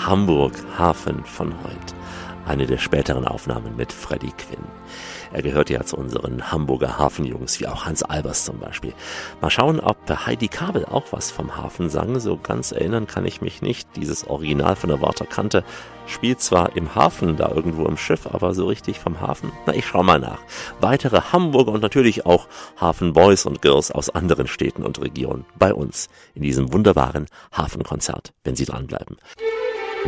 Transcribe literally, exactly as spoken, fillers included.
Hamburg Hafen von heute. Eine der späteren Aufnahmen mit Freddie Quinn. Er gehört ja zu unseren Hamburger Hafenjungs, wie auch Hans Albers zum Beispiel. Mal schauen, ob Heidi Kabel auch was vom Hafen sang. So ganz erinnern kann ich mich nicht. Dieses Original von der Walter Kante spielt zwar im Hafen, da irgendwo im Schiff, aber so richtig vom Hafen? Na, ich schau mal nach. Weitere Hamburger und natürlich auch Hafenboys und Girls aus anderen Städten und Regionen bei uns in diesem wunderbaren Hafenkonzert, wenn Sie dranbleiben.